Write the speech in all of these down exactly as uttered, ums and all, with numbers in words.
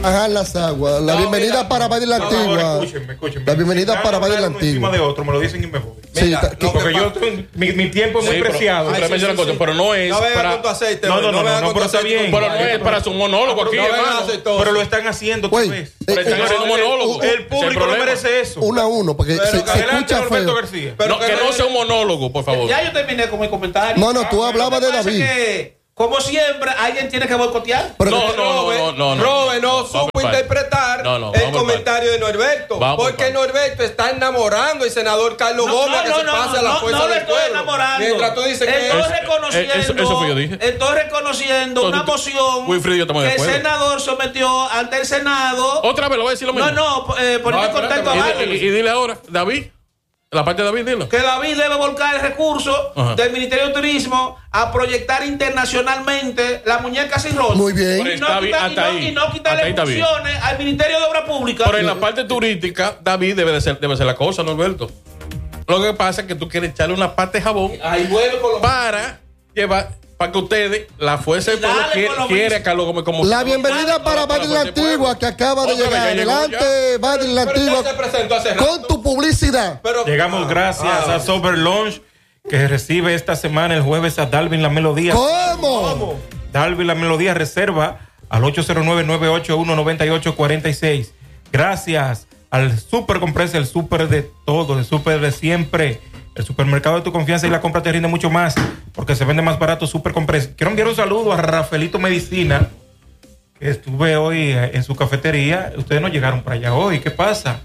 bajar las aguas. La no, bienvenida mira, para Valle la Antigua. No, escúchenme, escúchenme. La bienvenida si para Valle la Antigua. Encima de otro, me lo dicen y me voy. Sí, mira, ta, no, porque yo, mi, mi tiempo es muy sí, preciado. Pero, ay, sí, sí, sí. pero no es no para... Con tu aceite, no, no, no, no, no, pero está bien. Pero no es para su monólogo aquí, hermano. Pero lo están haciendo, tú ves. Pero están haciendo un monólogo. El público no merece eso. Uno a uno, porque se escucha feo. Pero que no sea un monólogo, por favor. Ya yo terminé con mi comentario. No, no, tú hablabas de David. Como siempre, alguien tiene que boicotear. No, no, no, no, no. Robe no supo interpretar el comentario de Norberto. Porque Norberto está enamorando al senador Carlos Gómez que se pase a la fuerza del pueblo. Enamorando. Mientras tú dices que estoy reconociendo, eso, eso fue yo dije. Estoy reconociendo una moción que el senador sometió ante el Senado. Otra vez lo voy a decir lo mismo. No, no, eh, ponete contacto a y, y dile ahora, David. La parte de David, dilo. Que David debe volcar el recurso Ajá. del Ministerio de Turismo a proyectar internacionalmente la muñeca sin rostro. Muy bien. Y no, quita, y no, y no quitarle funciones al Ministerio de Obras Públicas. Pero en la parte turística, David debe de ser, debe ser la cosa, Norberto. Lo que pasa es que tú quieres echarle una parte de jabón Ahí vuelve con lo para llevar... Para que ustedes, la fuerza del pueblo quiere, quiere a Carlos Gómez como... La bienvenida para Valle la Antigua, que acaba de llegar. Adelante, Valle la Antigua, con tu publicidad. Pero, Llegamos gracias ah, a Sober Lounge, que recibe esta semana, el jueves, a Dalvin La Melodía. ¿Cómo? ¿Cómo? Dalvin La Melodía reserva al ocho cero nueve, nueve ocho uno, nueve ocho cuatro seis. Gracias al Super Compresa, el super de todo, el super de siempre. El supermercado de tu confianza y la compra te rinde mucho más porque se vende más barato Super Compresa. Quiero enviar un saludo a Rafaelito Medicina, que estuve hoy en su cafetería. Ustedes no llegaron para allá hoy. ¿Qué pasa?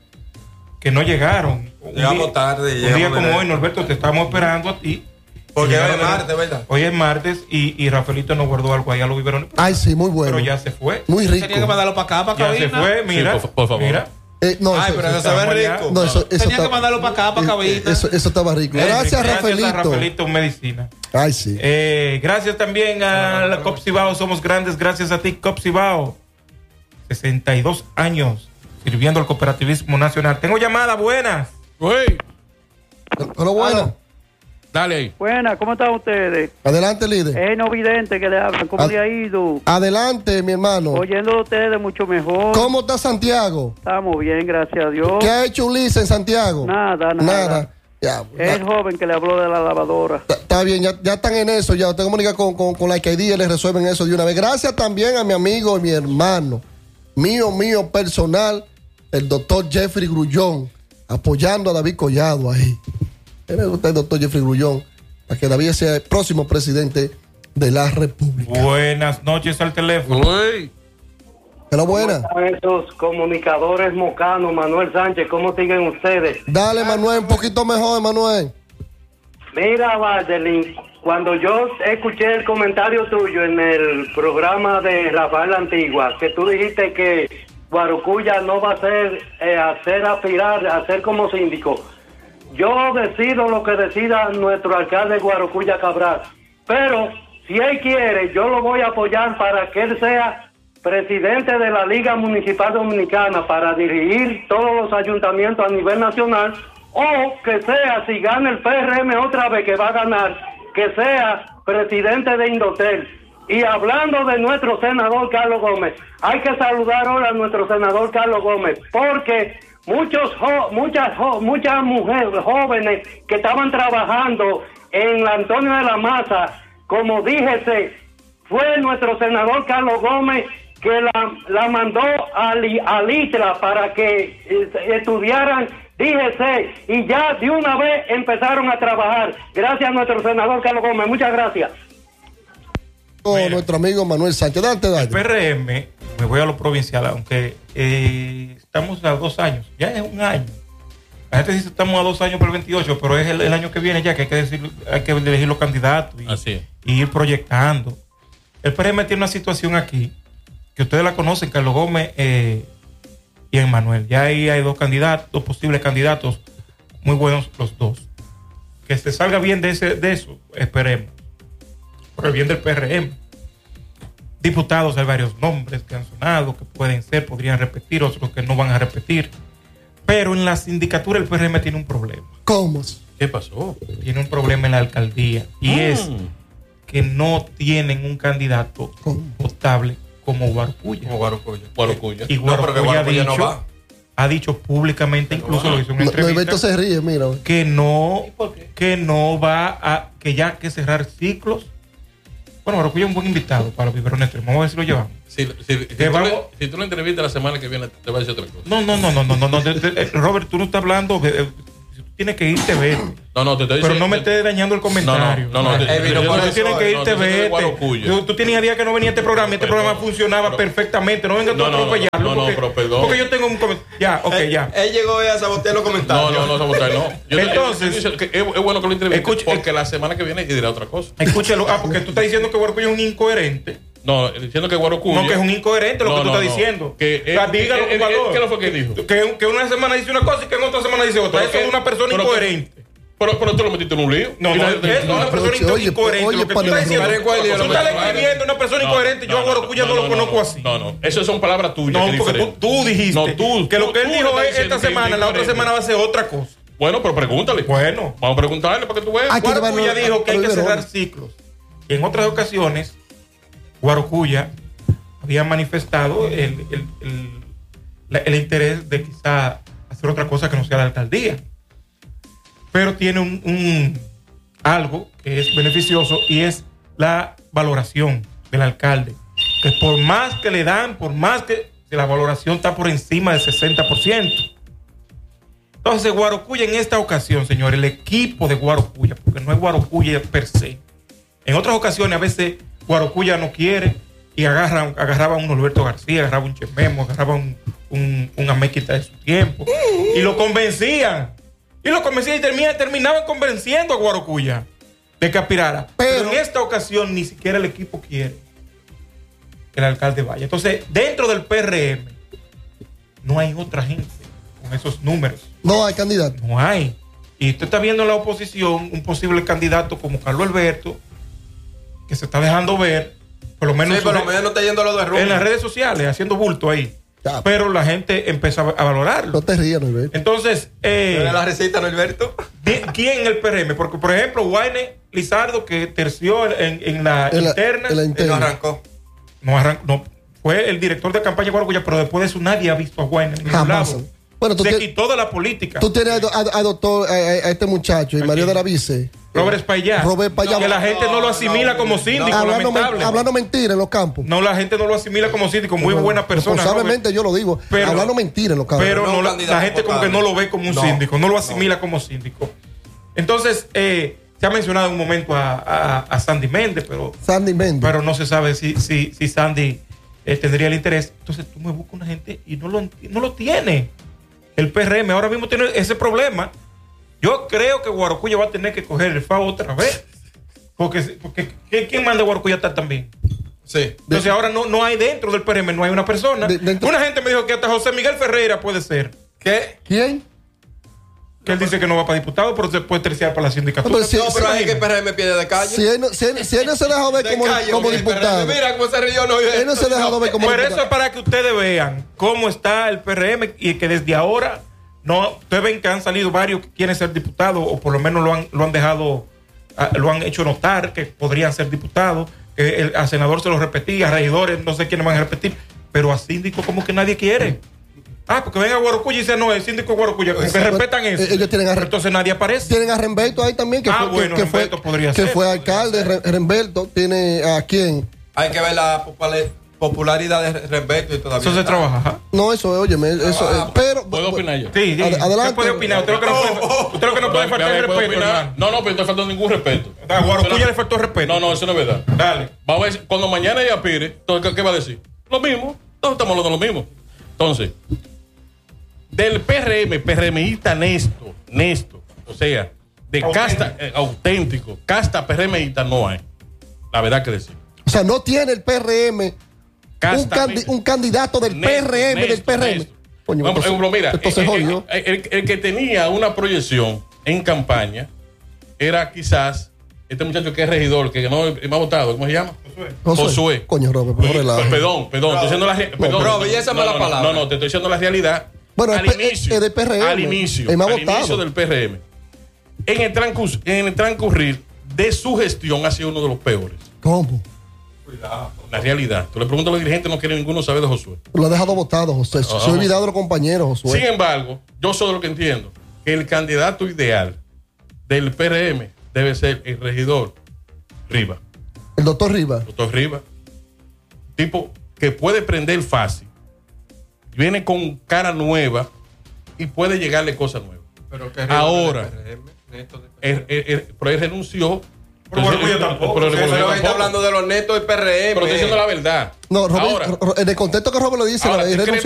Que no llegaron. Llegamos tarde. Un día como hoy, Norberto, te estamos esperando a ti. Porque hoy es martes, ¿verdad? Hoy es martes y, y Rafaelito nos guardó algo allá, lo vivieron. Ay, sí, muy bueno. Pero ya se fue. Muy rico. Tenía que mandarlo para acá, para ya cabina. se fue, mira. Sí, por, por favor. Mira. Eh, no, Ay, eso, pero eso, eso se ve rico. No, eso, eso Tenía está, que mandarlo para acá, para cabina. Eso, eso estaba rico. Gracias, gracias Rafaelito. Gracias a Rafaelito Medicina. Ay, sí. Eh, gracias también a la Copsibao. Somos grandes gracias a ti, Copsibao. sesenta y dos años sirviendo al cooperativismo nacional. Tengo llamada, buenas. Uy. Pero bueno. Dale ahí. Buenas, ¿cómo están ustedes? Adelante, líder. Es no vidente que le hablan. ¿Cómo Ad- le ha ido? Adelante, mi hermano. Oyendo a ustedes mucho mejor. ¿Cómo está Santiago? Estamos bien, gracias a Dios. ¿Qué ha hecho Ulises en Santiago? Nada, nada. Nada. Ya, es el joven que le habló de la lavadora. Está bien, ya, ya están en eso. Ya tengo que comunicar con, con, con la alcaldía y les resuelven eso de una vez. Gracias también a mi amigo y mi hermano, mío, mío personal, el doctor Jeffrey Grullón, apoyando a David Collado ahí. Me gusta el doctor Jeffrey Grullón, para que David sea el próximo presidente de la República. Buenas noches al teléfono. Uy. Hola, buenas. Esos comunicadores mocanos, Manuel Sánchez, ¿cómo siguen ustedes? Dale, Manuel, un poquito mejor, Manuel. Mira, Valdelín, cuando yo escuché el comentario tuyo en el programa de Rafael Antigua, que tú dijiste que Guarocuya no va a ser, eh, hacer aspirar, a ser como síndico. Yo decido lo que decida nuestro alcalde Guarocuya Cabral, pero si él quiere, yo lo voy a apoyar para que él sea presidente de la Liga Municipal Dominicana para dirigir todos los ayuntamientos a nivel nacional, o que sea, si gana el P R M otra vez, que va a ganar, que sea presidente de Indotel. Y hablando de nuestro senador Carlos Gómez, hay que saludar ahora a nuestro senador Carlos Gómez, porque muchos jo- muchas jo- muchas mujeres jóvenes que estaban trabajando en la Antonio de la Maza, como díjese, fue nuestro senador Carlos Gómez que la, la mandó a, li, a Litra para que eh, estudiaran, díjese, y ya de una vez empezaron a trabajar. Gracias a nuestro senador Carlos Gómez, muchas gracias. Oh, nuestro amigo Manuel Sánchez, date, date. El P R M, me voy a lo provincial, aunque eh, estamos a dos años, ya es un año. La gente dice estamos a dos años por el veintiocho, pero es el, el año que viene ya que hay que decir, hay que elegir los candidatos y, Así es. y ir proyectando. El P R M tiene una situación aquí, que ustedes la conocen, Carlos Gómez eh, y Emmanuel. Ya ahí hay dos candidatos, dos posibles candidatos, muy buenos los dos. Que se salga bien de, ese, de eso, esperemos. Por el bien del P R M. Diputados, hay varios nombres que han sonado, que pueden ser, podrían repetir, otros que no van a repetir. Pero en la sindicatura el P R M tiene un problema. ¿Cómo? ¿Qué pasó? Tiene un problema en la alcaldía. Y mm. es que no tienen un candidato ¿Cómo? potable como Guarocuya. Como Guarocuya. Guarocuya. Y No, pero que Guarocuya ha Guarocuya no dicho, va. ha dicho públicamente, incluso lo hizo en una No, no, Alberto entrevista, se ríe, mira. que no, que no va a, que ya hay que cerrar ciclos. Bueno, Guarocuya es un buen invitado para Biberón Extremo. Vamos a ver si lo llevamos. Si, si, si, Que tú vamos- le, si tú lo entrevistas la semana que viene, te va a decir otra cosa. No, no, no, no, no, no, no. de- de- eh, Robert, tú no estás hablando. de- de- tú tienes que irte a ver. No, no, te estoy Pero diciendo. no me estés dañando el comentario. No, no, no. te- Él vino te- por te- Tú eso, tienes que no, irte te a estoy diciendo de verte. Guarocuya. Tú, tú tenías días que no venía este programa y este Pero, programa pero, funcionaba pero- perfectamente. No vengas tú No, a no, no, atropellarlo. no, no, porque, pero perdón. porque yo tengo un comentario. Ya, ok, Él- ya. Él llegó a sabotear los No, comentarios. no, no, sabotar, no. Yo te- Entonces- yo te- que es, es bueno que lo entrevistes Escucha- porque la semana que viene dirá otra cosa. Escúchalo. Ah, porque tú estás diciendo que Guarocuya es un incoherente. No, diciendo que Guarocuya. No, que es un incoherente lo No, que tú no, estás no. diciendo. Que O sea, él- dígalo él- con él- valor. ¿qué fue que dijo? Que, que una semana dice una cosa y que en otra semana dice otra. Pero Eso que- es una persona pero que- incoherente. Pero, pero tú lo metiste en un lío. No, Y no, la- es que es una persona oye, oye, incoherente. oye, Lo que tú pane, estás diciendo, ¿Para cuál lío? tú estás describiendo una persona No, incoherente. Yo a no, Guarocuya no lo no, conozco no, así. No, no, esas son palabras tuyas. No, que es porque tú, diferente. tú dijiste No, tú, que lo tú- que él tú le dijo estás es diciendo esta que es semana, la otra incoherente. semana va a ser otra cosa. Bueno, pero pregúntale. Bueno, Vamos a preguntarle para que tú veas. Aquí le van Guarocuya a- dijo que hay a que Biberón. cerrar ciclos. Y en otras ocasiones, Guarocuya había manifestado el, el, el, la- el interés de quizá hacer otra cosa que no sea la alcaldía. Pero tiene un, un- algo que es beneficioso y es la valoración del alcalde. Que por más que le dan, por más que, que la valoración está por encima del sesenta por ciento. Entonces, Guarocuya en esta ocasión, señor, el equipo de Guarocuya, porque no es Guarocuya per se. En otras ocasiones, a veces Guarocuya no quiere y agarra, agarraba a un Norberto García, agarraba a un Chememo, agarraba a un, un, un Amequita de su tiempo y lo convencían. Y lo convencían y termina- terminaban convenciendo a Guarocuya de que aspirara. Pero, Pero- en esta ocasión ni siquiera el equipo quiere que el alcalde vaya. Entonces, dentro del P R M no hay otra gente con esos números. No hay candidato. No hay. Y usted está viendo en la oposición un posible candidato como Carlos Alberto, que se está dejando ver, por lo menos Sí, en, por su lo red- menos está yendo a lo de Rubio. en las redes sociales, haciendo bulto ahí. Ya. Pero la gente empezó a a valorarlo. No te rías, Norberto. Entonces, eh, ¿Tiene la receta, Norberto? ¿Di- ¿quién en el P R M? Porque, por ejemplo, Wayne Lizardo, que terció en, en la En la- interna, en la Él interna. no arrancó. no arran- no, fue el director de campaña de Guarocuya, pero después de eso nadie ha visto a Wayne en ningún Jamás. lado. Bueno, tú Se te- quitó de la política. Tú tienes a, a- a doctor, a, a este muchacho, y Mario de la Vice, Robert Espaillat. Robert Espaillat. Que la gente no, lo asimila no, como no, síndico, hablando, men- lamentable. hablando mentira en los campos. No, la gente no lo asimila como síndico, muy buena persona. Responsablemente Robert. yo lo digo. Pero- hablando mentira en los campos. Pero no no un la- candidato la gente como que potable. no lo ve como un No, síndico, no lo no. asimila como síndico. Entonces, eh, se ha mencionado en un momento a, a- a Sandy Méndez, pero, Sandy Méndez. pero no se sabe si, si, si Sandy eh, tendría el interés. Entonces tú me buscas una gente y no lo, enti- no lo tiene. El P R M ahora mismo tiene ese problema. Yo creo que Guarocuya va a tener que coger el F A O otra vez. Porque, porque ¿quién- ¿quién manda a Guarocuya a estar también? Sí. Entonces ahora no, no hay dentro del P R M, no hay una persona. De- dentro- Una gente me dijo que hasta José Miguel Ferreira puede ser. ¿Qué? ¿Quién? Que él dice que no va para diputado, pero se puede terciar para la sindicatura. No, pero si- No, pero si- hay que el P R M pierde de calle. Si él, no- si él- si él no se dejó ver De como, calle, como ok, diputado, P R M. Mira cómo se rió. No, él no se ha dejado ver como Por eso diputado. es para que ustedes vean cómo está el P R M y que desde ahora no, ustedes ven que han salido varios que quieren ser diputados o por lo menos lo han, lo han dejado, ah, lo han hecho notar que podrían ser diputados, que el, al senador se lo repetía, a regidores, no sé quiénes van a repetir, pero a síndico como que nadie quiere. Ah, porque venga Guarocuya y dice, no, el síndico de Guarocuya, como que Exacto. respetan eso. Ellos tienen a- Pero entonces nadie aparece. Tienen a Renberto ahí también, que Ah, fue, que- bueno, que, fue, Renberto podría que ser. fue alcalde. Re- Renberto tiene a quién. Hay que ver la popula- popularidad de Remberto y todavía. Eso se está. trabaja. ajá. No, eso, óyeme, eso, eh, pero. ¿Puedo opinar yo? Sí, sí. Ad- adelante. Usted puede opinar. Usted lo que no puede, usted lo que no puede Me- faltar me- es ¿puedo respeto, opinar? hermano. No, no, pero estoy faltando ningún respeto. A Guarocuya Eso no- le faltó respeto. No, no, eso no es verdad. Dale. Vamos a ver, cuando mañana ella aspire, entonces, ¿qué, qué va a decir? Lo mismo. Todos estamos hablando de lo mismo. Entonces, del P R M, PRMista nesto, nesto, o sea, de Auténtico. casta eh, auténtico, casta PRMista no hay. La verdad que decir. O sea, no tiene el P R M un, Casta, candi- un candidato del Nesto, P R M, del nesto, P R M. nesto. Coño, Vamos, entonces- ejemplo, mira, entonces el, jodió. el- el- el que tenía una proyección en campaña era quizás este muchacho que es regidor, que ganó el más votado, ¿cómo se llama? Josué. Coño, Robert, pero Pues, relaja. perdón, perdón, estoy diciendo la re- perdón, Rob, y esa no, mala no, palabra. No, no, te estoy diciendo la realidad. Bueno, al es P- inicio, es del P R M, al inicio, el más al votado. inicio del P R M. En el, transcurso, en el transcurrir de su gestión ha sido uno de los peores. ¿Cómo? Cuidado. La realidad. Tú le preguntas a los dirigentes, no quiere ninguno saber de Josué. Lo ha dejado votado, José. Se ha olvidado de los compañeros, Josué. Sin embargo, yo soy de lo que entiendo que el candidato ideal del P R M debe ser el regidor Rivas. El doctor Rivas. Doctor Rivas. Tipo que puede prender fácil. Viene con cara nueva y puede llegarle cosas nuevas. Pero que Ahora, P R M, neto de P R M. él, él, él, pero él renunció. Pero Entonces, Borgulla él- tampoco. pero Eso es lo Borgulla que está tampoco. hablando de los netos del P R M. Pero estoy diciendo la verdad. No, Robert- Ahora, Ro- en el contexto que Robert lo dice, ahora, la ¿tú renunció. crees